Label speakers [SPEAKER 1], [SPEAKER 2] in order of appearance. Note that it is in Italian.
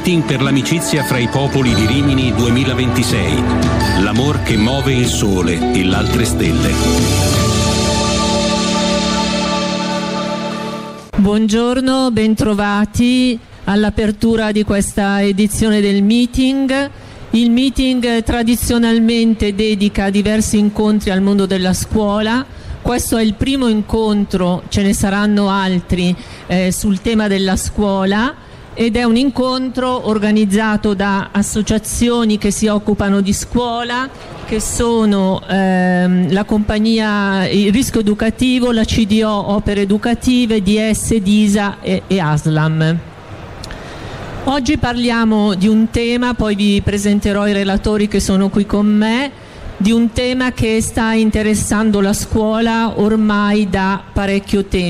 [SPEAKER 1] Meeting per l'amicizia fra i popoli di Rimini 2026. L'amor che muove il sole e l'altre stelle.
[SPEAKER 2] Buongiorno, bentrovati all'apertura di questa edizione del meeting. Il meeting tradizionalmente dedica diversi incontri al mondo della scuola. Questo è il primo incontro, ce ne saranno altri sul tema della scuola, ed è un incontro organizzato da associazioni che si occupano di scuola, che sono la compagnia Il Rischio Educativo, la CDO Opere Educative, DS, DISA e ASLAM. Oggi parliamo di un tema, poi vi presenterò i relatori che sono qui con me, di un tema che sta interessando la scuola ormai da parecchio tempo.